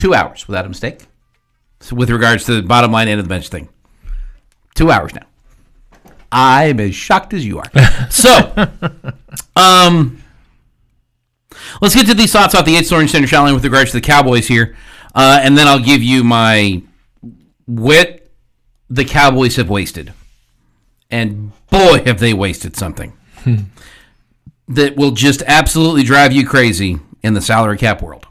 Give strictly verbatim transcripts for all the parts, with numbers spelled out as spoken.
Two hours, without a mistake. So with regards to the bottom line end of the bench thing. Two hours now. I'm as shocked as you are. So, um, let's get to these thoughts off the eighth Orange Center Challenge with regards to the Cowboys here. Uh, and then I'll give you my what the Cowboys have wasted. And boy, have they wasted something that will just absolutely drive you crazy in the salary cap world.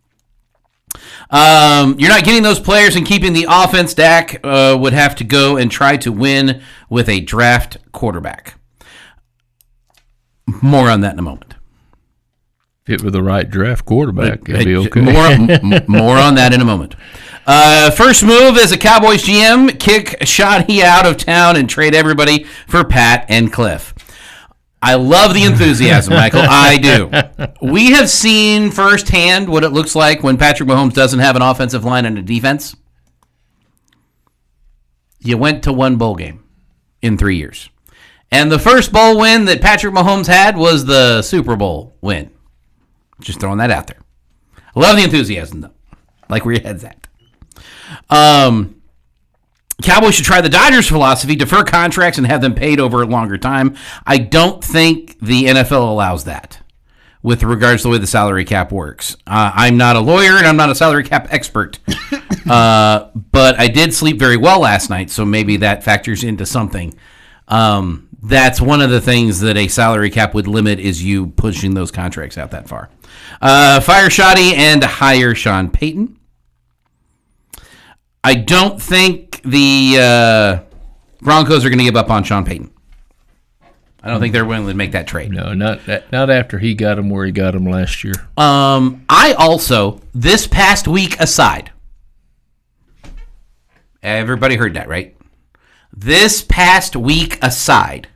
Um, you're not getting those players and keeping the offense. Dak uh, would have to go and try to win with a draft quarterback. More on that in a moment. Fit with the right draft quarterback, it'll be okay. More, m- more on that in a moment. Uh, first move as a Cowboys G M, kick Shoddy out of town and trade everybody for Pat and Cliff. I love the enthusiasm, Michael. I do. We have seen firsthand what it looks like when Patrick Mahomes doesn't have an offensive line and a defense. You went to one bowl game in three years. And the first bowl win that Patrick Mahomes had was the Super Bowl win. Just throwing that out there. I love the enthusiasm, though. Like where your head's at. Um... Cowboys should try the Dodgers philosophy, defer contracts and have them paid over a longer time. I don't think the N F L allows that with regards to the way the salary cap works. Uh, I'm not a lawyer and I'm not a salary cap expert, uh, but I did sleep very well last night, so maybe that factors into something. Um, that's one of the things that a salary cap would limit is you pushing those contracts out that far. Uh, fire Shoddy and hire Sean Payton. I don't think the uh, Broncos are going to give up on Sean Payton. I don't think they're willing to make that trade. No, not not after he got him where he got him last year. Um, I also, this past week aside, everybody heard that, right? This past week aside,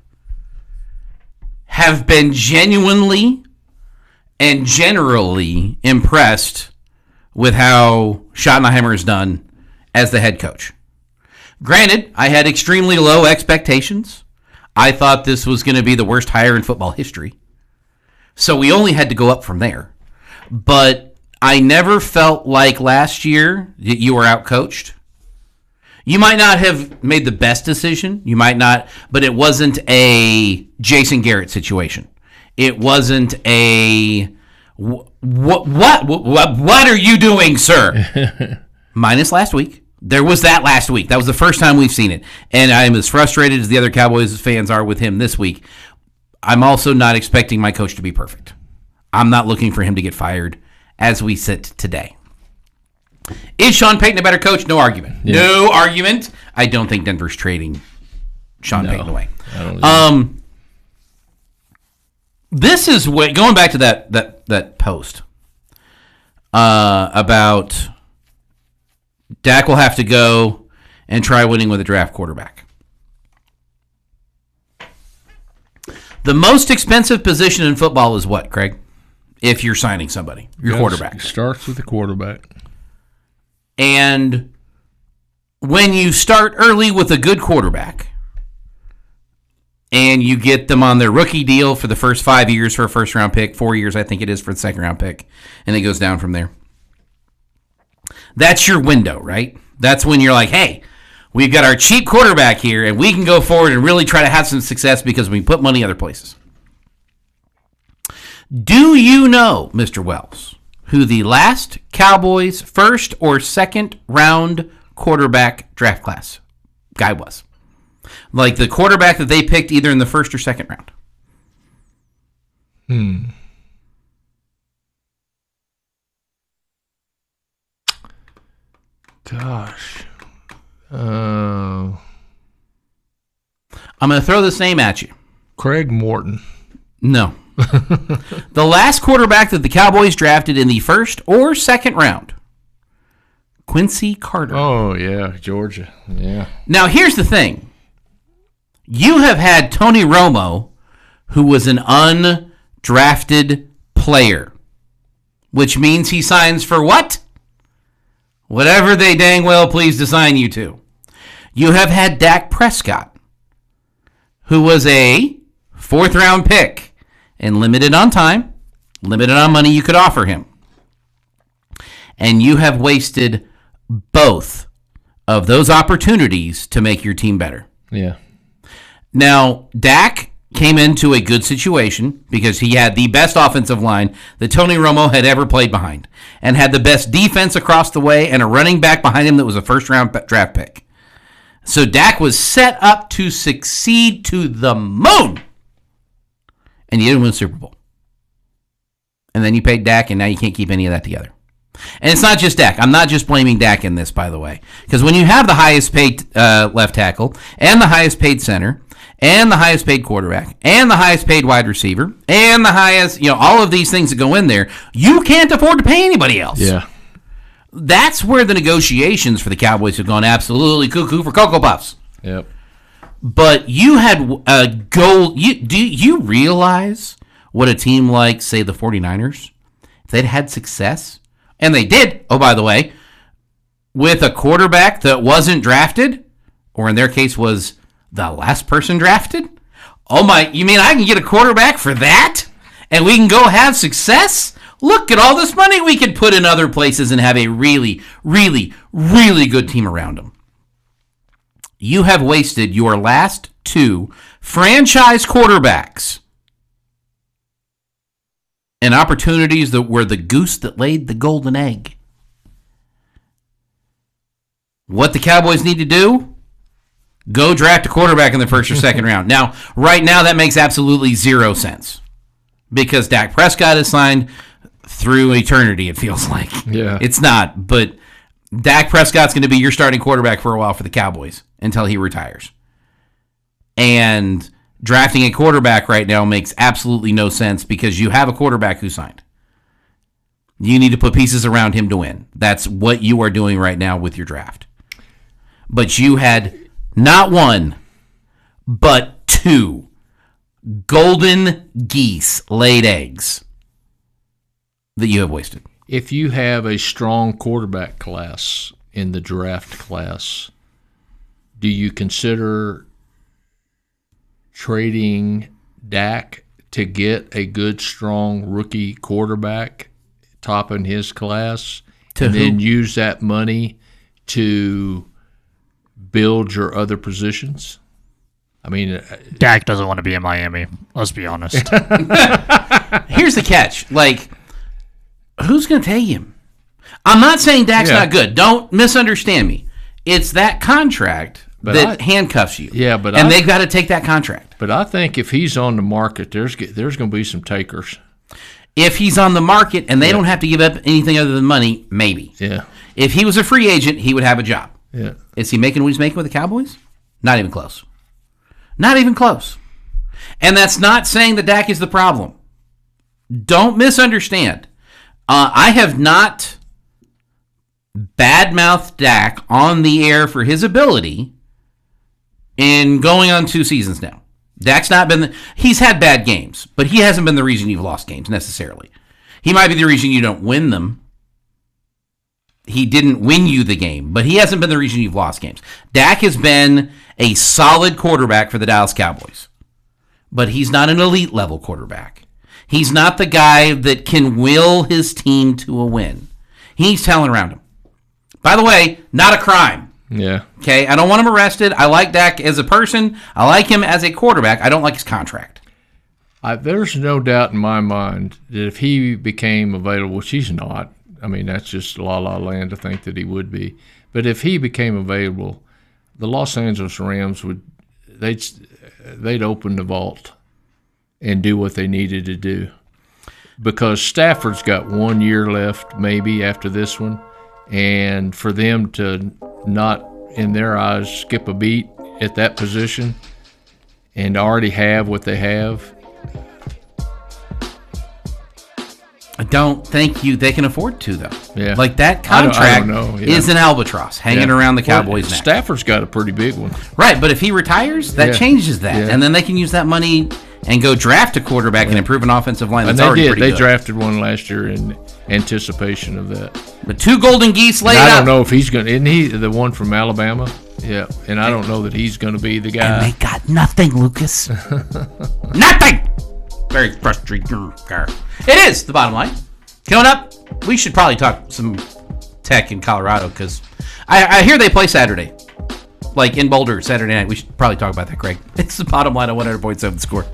have been genuinely and generally impressed with how Schottenheimer has done as the head coach. Granted, I had extremely low expectations. I thought this was going to be the worst hire in football history. So we only had to go up from there. But I never felt like last year that you were outcoached. You might not have made the best decision. You might not, but it wasn't a Jason Garrett situation. It wasn't a what what what what, what are you doing, sir? Minus last week. There was that last week. That was the first time we've seen it. And I am as frustrated as the other Cowboys fans are with him this week. I'm also not expecting my coach to be perfect. I'm not looking for him to get fired as we sit today. Is Sean Payton a better coach? No argument. Yeah. No argument. I don't think Denver's trading Sean no, Payton away. I don't um, this is what, going back to that that that post uh, about Dak will have to go and try winning with a draft quarterback. The most expensive position in football is what, Craig? If you're signing somebody, your yes, quarterback. It starts with the quarterback. And when you start early with a good quarterback and you get them on their rookie deal for the first five years for a first-round pick, four years I think it is for the second-round pick, and it goes down from there. That's your window, right? That's when you're like, hey, we've got our cheap quarterback here, and we can go forward and really try to have some success because we put money other places. Do you know, Mister Wells, who the last Cowboys first or second round quarterback draft class guy was? Like the quarterback that they picked either in the first or second round. Hmm. Gosh. Uh, I'm going to throw this name at you. Craig Morton. No. The last quarterback that the Cowboys drafted in the first or second round, Quincy Carter. Oh, yeah, Georgia. Yeah. Now, here's the thing. You have had Tony Romo, who was an undrafted player, which means he signs for what? Whatever they dang well please to sign you to. You have had Dak Prescott, who was a fourth-round pick and limited on time, limited on money you could offer him. And you have wasted both of those opportunities to make your team better. Yeah. Now, Dak came into a good situation because he had the best offensive line that Tony Romo had ever played behind and had the best defense across the way and a running back behind him that was a first-round draft pick. So Dak was set up to succeed to the moon. And you didn't win the Super Bowl. And then you paid Dak, and now you can't keep any of that together. And it's not just Dak. I'm not just blaming Dak in this, by the way. Because when you have the highest paid uh, left tackle, and the highest paid center, and the highest paid quarterback, and the highest paid wide receiver, and the highest, you know, all of these things that go in there, you can't afford to pay anybody else. Yeah. That's where the negotiations for the Cowboys have gone absolutely cuckoo for Cocoa Puffs. Yep. But you had a goal. You, do you realize what a team like, say, the 49ers, if they'd had success, and they did, oh, by the way, with a quarterback that wasn't drafted, or in their case was the last person drafted? Oh, my, you mean I can get a quarterback for that? And we can go have success? Look at all this money we could put in other places and have a really, really, really good team around them. You have wasted your last two franchise quarterbacks and opportunities that were the goose that laid the golden egg. What the Cowboys need to do? Go draft a quarterback in the first or second round. Now, right now, that makes absolutely zero sense because Dak Prescott is signed through eternity, it feels like. Yeah. It's not, but Dak Prescott's going to be your starting quarterback for a while for the Cowboys until he retires. And drafting a quarterback right now makes absolutely no sense because you have a quarterback who signed. You need to put pieces around him to win. That's what you are doing right now with your draft. But you had not one, but two golden geese laid eggs that you have wasted. If you have a strong quarterback class in the draft class, do you consider trading Dak to get a good, strong rookie quarterback top in his class To and who? then use that money to build your other positions? I mean, Dak doesn't want to be in Miami. Let's be honest. Here's the catch. Like, who's going to take him? I'm not saying Dak's Yeah. not good. Don't misunderstand me. It's that contract But that I- handcuffs you. Yeah, but and I- they've got to take that contract. but I think if he's on the market, there's there's going to be some takers. If he's on the market and they don't have to give up anything other than money, maybe. Yeah, If he was a free agent, he would have a job. yeah. Is he making what he's making with the Cowboys? Not even close. Not even close. And that's not saying that Dak is the problem. Don't misunderstand. Uh, I have not badmouthed Dak on the air for his ability in going on two seasons now. Dak's not been the, he's had bad games, but he hasn't been the reason you've lost games necessarily. He might be the reason you don't win them. He didn't win you the game, but he hasn't been the reason you've lost games. Dak has been a solid quarterback for the Dallas Cowboys, but he's not an elite level quarterback. He's not the guy that can will his team to a win. He needs talent around him. By the way, not a crime. Yeah. Okay, I don't want him arrested. I like Dak as a person. I like him as a quarterback. I don't like his contract. I, there's no doubt in my mind that if he became available, which he's not, I mean, that's just la la land to think that he would be. But if he became available, the Los Angeles Rams would they'd they'd open the vault and do what they needed to do, because Stafford's got one year left, maybe after this one, and for them to not, in their eyes, skip a beat at that position and already have what they have. I don't think you they can afford to, though. Yeah. Like, that I don't- I contract don't know, yeah. is an albatross hanging Yeah. around the Well, Cowboys' neck. Stafford's got a pretty big one. Right, but if he retires, that Yeah. changes that. Yeah. And then they can use that money and go draft a quarterback and improve an offensive line And that's they already did. pretty They good. drafted one last year in anticipation of that. But two golden geese laid And I up. don't know if he's going to – isn't he the one from Alabama? Yeah, and I don't know that he's going to be the And guy. they got nothing, Lucas. Nothing! Very frustrating. It is the bottom line. Coming up, we should probably talk some Tech in Colorado, because I, I hear they play Saturday, like in Boulder Saturday night. We should probably talk about that, Craig. It's the bottom line of one hundred point seven The Score.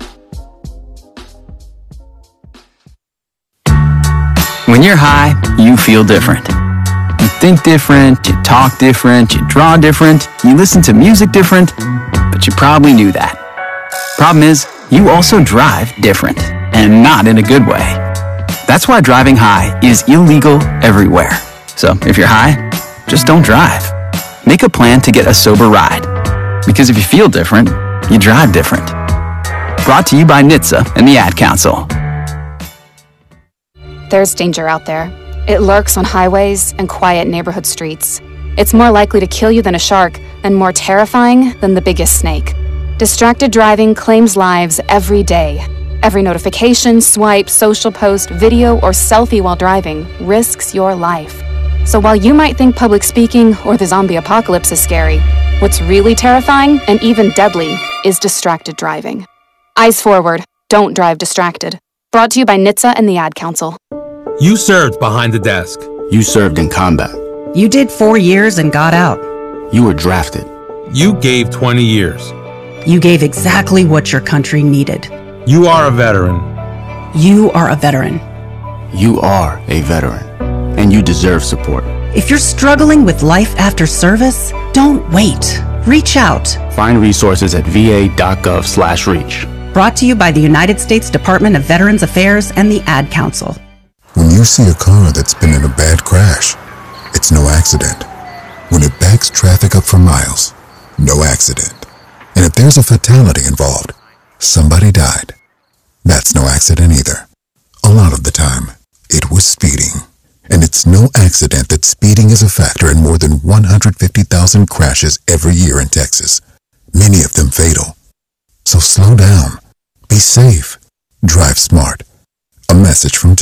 When you're high, you feel different. You think different, you talk different, you draw different, you listen to music different, but you probably knew that. Problem is, you also drive different, and not in a good way. That's why driving high is illegal everywhere. So if you're high, just don't drive. Make a plan to get a sober ride. Because if you feel different, you drive different. Brought to you by N H T S A and the Ad Council. There's danger out there. It lurks on highways and quiet neighborhood streets. It's more likely to kill you than a shark, and more terrifying than the biggest snake. Distracted driving claims lives every day. Every notification, swipe, social post, video, or selfie while driving risks your life. So while you might think public speaking or the zombie apocalypse is scary, what's really terrifying and even deadly is distracted driving. Eyes forward. Don't drive distracted. Brought to you by N H T S A and the Ad Council. You served behind the desk. You served in combat. You did four years and got out. You were drafted. You gave twenty years. You gave exactly what your country needed. You are a veteran. You are a veteran. You are a veteran, and you deserve support. If you're struggling with life after service, don't wait. Reach out. Find resources at va.gov slash reach. Brought to you by the United States Department of Veterans Affairs and the Ad Council. When you see a car that's been in a bad crash, it's no accident. When it backs traffic up for miles, no accident. And if there's a fatality involved, somebody died, that's no accident either. A lot of the time, it was speeding. And it's no accident that speeding is a factor in more than one hundred fifty thousand crashes every year in Texas, many of them fatal. So slow down, be safe, drive smart. A message from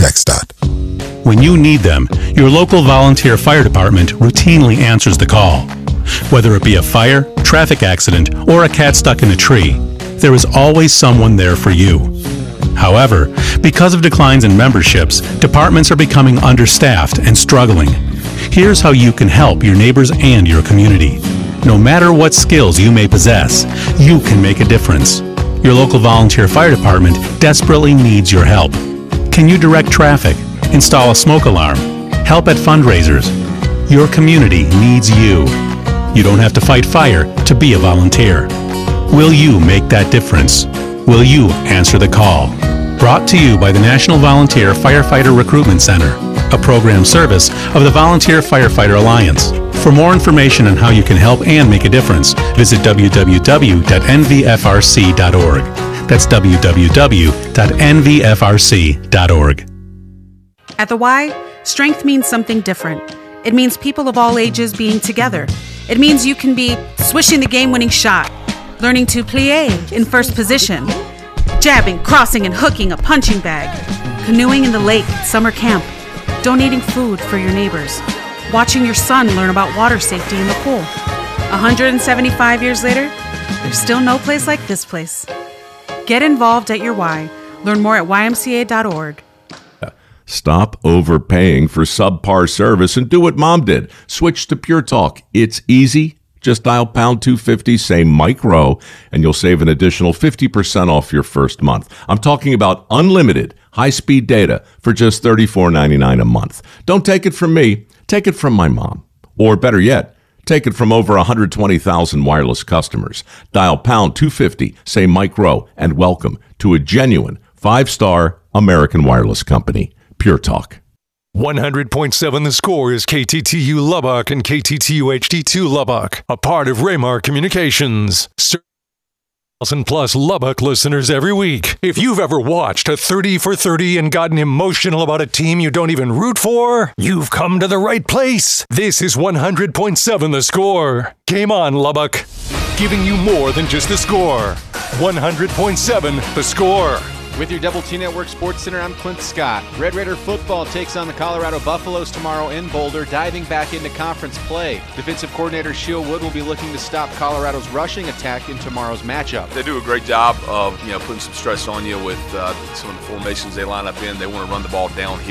TxDOT. When you need them, your local volunteer fire department routinely answers the call. Whether it be a fire, traffic accident, or a cat stuck in a tree, there is always someone there for you. However, because of declines in memberships, departments are becoming understaffed and struggling. Here's how you can help your neighbors and your community. No matter what skills you may possess, you can make a difference. Your local volunteer fire department desperately needs your help. Can you direct traffic, install a smoke alarm, help at fundraisers? Your community needs you. You don't have to fight fire to be a volunteer. Will you make that difference? Will you answer the call? Brought to you by the National Volunteer Firefighter Recruitment Center, a program service of the Volunteer Firefighter Alliance. For more information on how you can help and make a difference, visit w w w dot n v f r c dot org. That's w w w dot n v f r c dot org. At the Y, strength means something different. It means people of all ages being together. It means you can be swishing the game-winning shot, learning to plie in first position, jabbing, crossing, and hooking a punching bag, canoeing in the lake at summer camp, donating food for your neighbors, watching your son learn about water safety in the pool. one hundred seventy-five years later, there's still no place like this place. Get involved at your Y. Learn more at y m c a dot org. Stop overpaying for subpar service and do what Mom did. Switch to Pure Talk. It's easy. Just dial pound two fifty, say Mike Rowe, and you'll save an additional fifty percent off your first month. I'm talking about unlimited high-speed data for just thirty-four ninety-nine a month. Don't take it from me. Take it from my mom. Or better yet, take it from over one hundred twenty thousand wireless customers. Dial pound two fifty, say Mike Rowe, and welcome to a genuine five-star American wireless company. Pure Talk. one hundred point seven The Score is K T T U Lubbock and K T T U H D two Lubbock, a part of Raymar Communications. Thousand plus Lubbock listeners every week. If you've ever watched a thirty for thirty and gotten emotional about a team you don't even root for, you've come to the right place. This is one hundred point seven The Score. Game on, Lubbock. Giving you more than just the score. one hundred point seven The Score. With your Double T Network Sports Center, I'm Clint Scott. Red Raider football takes on the Colorado Buffaloes tomorrow in Boulder, diving back into conference play. Defensive coordinator Sheil Wood will be looking to stop Colorado's rushing attack in tomorrow's matchup. They do a great job of, you know, putting some stress on you with uh, some of the formations they line up in. They want to run the ball downhill. You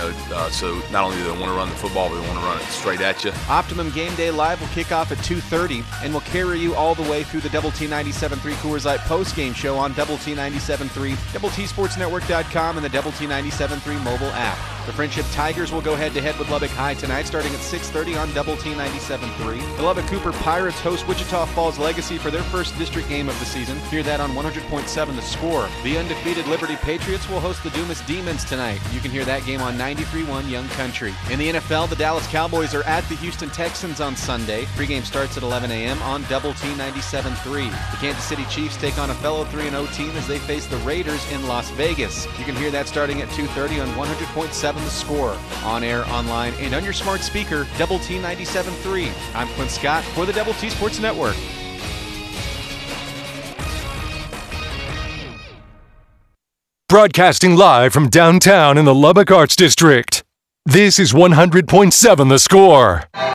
know, uh, so not only do they want to run the football, but they want to run it straight at you. Optimum Game Day Live will kick off at two thirty and will carry you all the way through the Double T ninety-seven point three Coors Light post-game show on Double T ninety-seven point three, Double T Sports Network dot com, and the Double T ninety-seven point three mobile app. The Friendship Tigers will go head-to-head with Lubbock High tonight, starting at six thirty on Double T ninety-seven point three. The Lubbock Cooper Pirates host Wichita Falls Legacy for their first district game of the season. Hear that on one hundred point seven The Score. The undefeated Liberty Patriots will host the Dumas Demons tonight. You can hear that game on ninety-three point one Young Country. In the N F L, the Dallas Cowboys are at the Houston Texans on Sunday. Pregame starts at eleven a.m. on Double T ninety-seven point three. The Kansas City Chiefs take on a fellow three and oh team as they face the Raiders in Las Vegas. You can hear that starting at two thirty on one hundred point seven The Score. On air, online, and on your smart speaker, Double T ninety-seven point three. I'm Clint Scott for the Double T Sports Network. Broadcasting live from downtown in the Lubbock Arts District. This is one hundred point seven The Score.